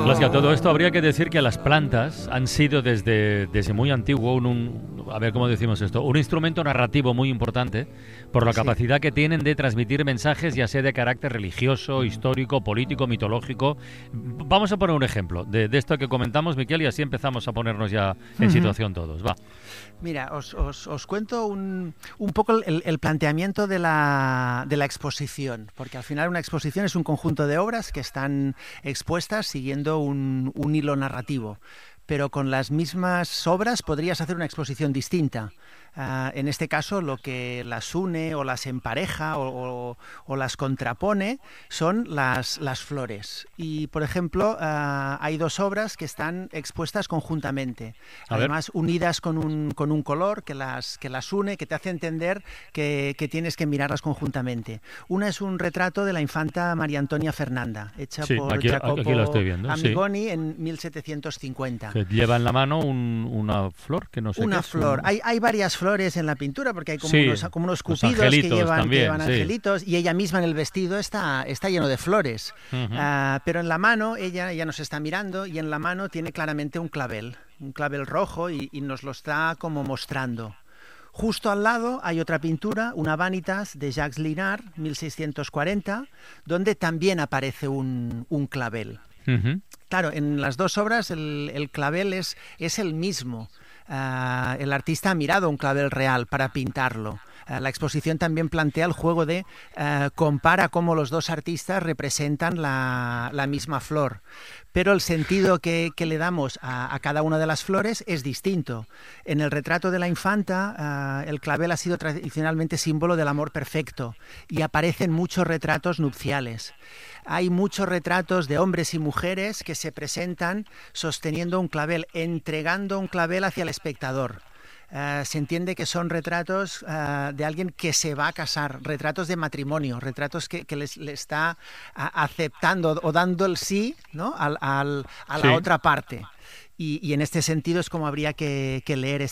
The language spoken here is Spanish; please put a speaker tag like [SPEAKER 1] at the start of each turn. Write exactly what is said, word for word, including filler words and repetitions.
[SPEAKER 1] Claro, que a todo esto habría que decir que las plantas han sido desde, desde muy antiguo un, un, a ver cómo decimos esto, un instrumento narrativo muy importante por la capacidad sí. que tienen de transmitir mensajes, ya sea de carácter religioso, histórico, político, mitológico. Vamos a poner un ejemplo de, de esto que comentamos, Miquel, y así empezamos a ponernos ya en uh-huh. situación todos. Va.
[SPEAKER 2] Mira, os, os, os cuento un, un poco el, el planteamiento de la, de la exposición, porque al final una exposición es un conjunto de obras que están expuestas siguiendo un, un hilo narrativo, pero con las mismas obras podrías hacer una exposición distinta. Uh, en este caso, lo que las une o las empareja o, o, o las contrapone son las, las flores. Y, por ejemplo, uh, hay dos obras que están expuestas conjuntamente, a además ver. unidas con un, con un color que las, que las une, que te hace entender que, que tienes que mirarlas conjuntamente. Una es un retrato de la infanta María Antonia Fernanda, hecha
[SPEAKER 1] sí,
[SPEAKER 2] por
[SPEAKER 1] aquí,
[SPEAKER 2] Jacopo
[SPEAKER 1] aquí lo estoy viendo,
[SPEAKER 2] Amigoni
[SPEAKER 1] sí.
[SPEAKER 2] en mil setecientos cincuenta.
[SPEAKER 1] Que lleva en la mano un, una flor, que no sé
[SPEAKER 2] Una
[SPEAKER 1] qué es,
[SPEAKER 2] flor.
[SPEAKER 1] Un...
[SPEAKER 2] Hay, hay varias flores en la pintura porque hay como,
[SPEAKER 1] sí,
[SPEAKER 2] unos, como unos cupidos que llevan,
[SPEAKER 1] también,
[SPEAKER 2] que llevan
[SPEAKER 1] sí.
[SPEAKER 2] angelitos y ella misma en el vestido está, está lleno de flores. Uh-huh. Uh, pero en la mano ella, ella nos está mirando y en la mano tiene claramente un clavel, un clavel rojo y, y nos lo está como mostrando. Justo al lado hay otra pintura, una Vanitas de Jacques Linard, mil seiscientos cuarenta, donde también aparece un, un clavel.
[SPEAKER 1] Uh-huh.
[SPEAKER 2] Claro, en las dos obras el, el clavel es, es el mismo. Uh, el artista ha mirado un clavel real para pintarlo. Uh, la exposición también plantea el juego de uh, compara cómo los dos artistas representan la, la misma flor, pero el sentido que, que le damos a, a cada una de las flores es distinto. En el retrato de la infanta, uh, el clavel ha sido tradicionalmente símbolo del amor perfecto y aparecen muchos retratos nupciales. Hay muchos retratos de hombres y mujeres que se presentan sosteniendo un clavel, entregando un clavel hacia el espectador. Uh, se entiende que son retratos uh, de alguien que se va a casar, retratos de matrimonio, retratos que, que les, le está uh, aceptando o dando el sí, ¿no? al, al, a la sí. otra parte. Y, y en este sentido es como habría que, que leer